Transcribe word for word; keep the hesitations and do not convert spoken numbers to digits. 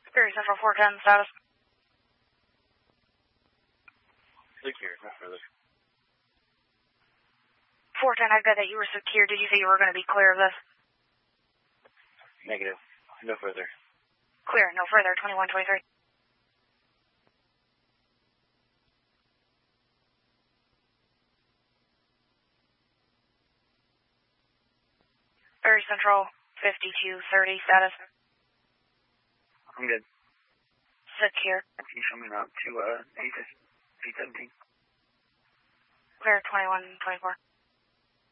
Ferry Central four ten, status. Secure, no further. four ten, I've got that you were secure. Did you say you were going to be clear of this? Negative. No further. Clear, no further. twenty-one twenty-three. Ferry Central fifty-two thirty, status. I'm good. Secure. Can you show me around to uh, eight seventeen? Clear, twenty-one twenty-four.